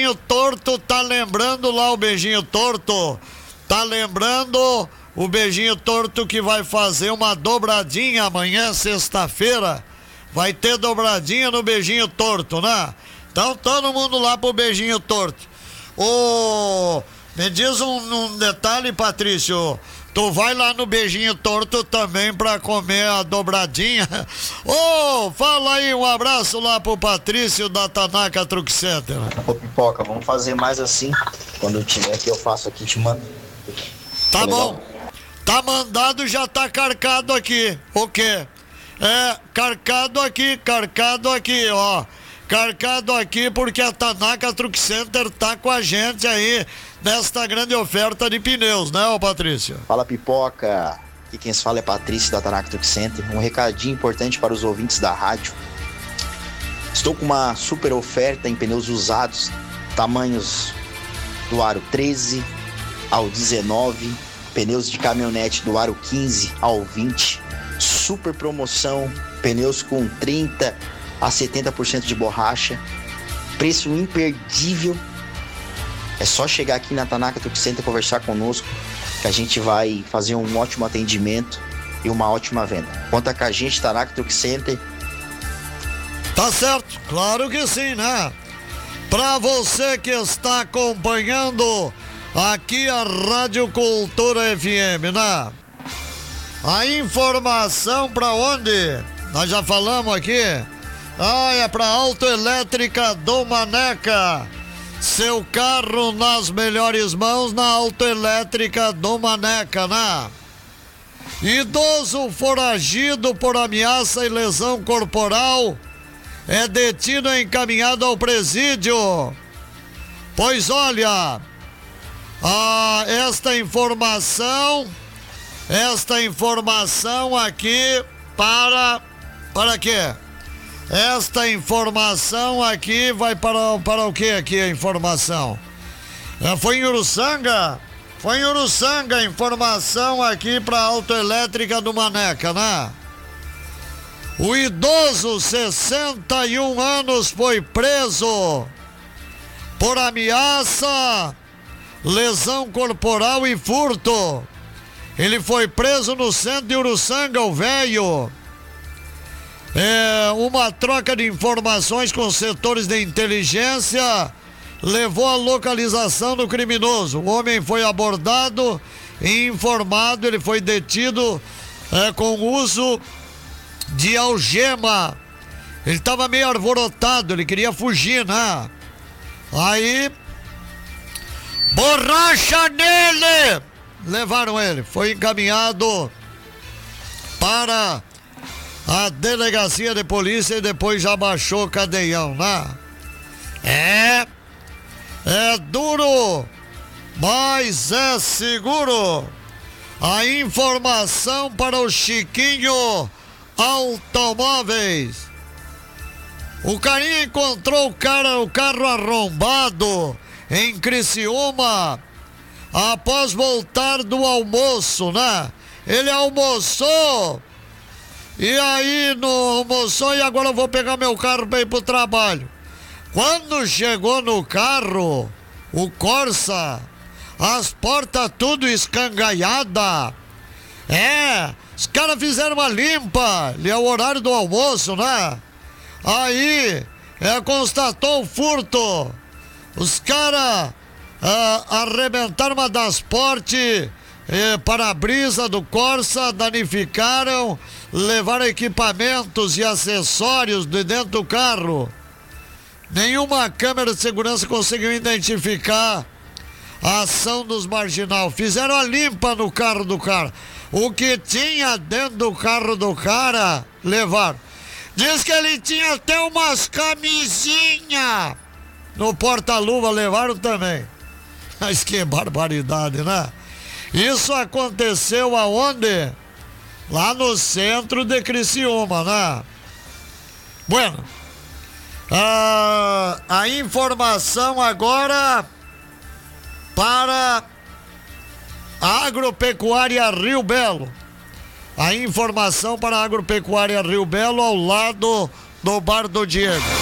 Beijinho Torto tá lembrando lá o Beijinho Torto. Tá lembrando o Beijinho Torto que vai fazer uma dobradinha amanhã, sexta-feira. Vai ter dobradinha no Beijinho Torto, né? Então todo mundo lá pro Beijinho Torto. Me diz um detalhe, Patrício. Tu vai lá no Beijinho Torto também pra comer a dobradinha. Fala aí, um abraço lá pro Patrício da Tanaka Truck Center. Ô, Pipoca, vamos fazer mais assim. Quando eu tiver aqui, eu faço aqui, te mando. Tá bom. Tá mandado, já tá carcado aqui. O quê? Carcado aqui, ó. Carcado aqui porque a Tanaka Truck Center tá com a gente aí nesta grande oferta de pneus, né, ô Patrício? Fala, Pipoca. Aqui quem se fala é Patrício da Tanaka Truck Center. Um recadinho importante para os ouvintes da rádio. Estou com uma super oferta em pneus usados, tamanhos do aro 13 ao 19, pneus de caminhonete do aro 15 ao 20, super promoção, pneus com 30 a 70% de borracha, preço imperdível. É só chegar aqui na Tanaka Truck Center e conversar conosco, que a gente vai fazer um ótimo atendimento e uma ótima venda. Conta com a gente, Tanaka Truck Center. Tá certo, claro que sim, né? Pra você que está acompanhando aqui a Rádio Cultura FM, né? A informação pra onde? Nós já falamos aqui. É pra Autoelétrica do Maneca. Seu carro nas melhores mãos na Autoelétrica do Maneca, né? Idoso foragido por ameaça e lesão corporal é detido e encaminhado ao presídio. Pois olha, esta informação aqui para quê? Esta informação aqui vai para o que aqui a informação? Foi em Uruçanga? Foi em Uruçanga a informação aqui para a Autoelétrica do Maneca, né? O idoso, 61 anos, foi preso por ameaça, lesão corporal e furto. Ele foi preso no centro de Uruçanga, o velho. Uma troca de informações com setores de inteligência levou à localização do criminoso. O homem foi abordado e informado, ele foi detido com uso de algema. Ele estava meio alvorotado, ele queria fugir, né? Aí, borracha nele! Levaram ele, foi encaminhado para a delegacia de polícia e depois já baixou o cadeião, né? É duro, mas é seguro. A informação para o Chiquinho Automóveis. O carinha encontrou o carro arrombado em Criciúma após voltar do almoço, né? Ele almoçou e aí almoçou e agora eu vou pegar meu carro para ir pro trabalho. Quando chegou no carro, o Corsa, as portas tudo escangalhadas. Os caras fizeram uma limpa, é o horário do almoço, né? Aí, constatou o furto. Os caras arrebentaram uma das portas, para-brisa do Corsa, danificaram, levaram equipamentos e acessórios de dentro do carro. Nenhuma câmera de segurança conseguiu identificar a ação dos marginal. Fizeram a limpa no carro do cara. O que tinha dentro do carro do cara, levaram. Diz que ele tinha até umas camisinhas no porta-luva, levaram também. Mas que barbaridade, né? Isso aconteceu aonde? Lá no centro de Criciúma, né? Bueno, a informação agora para a Agropecuária Rio Belo. A informação para a Agropecuária Rio Belo ao lado do Bar do Diego.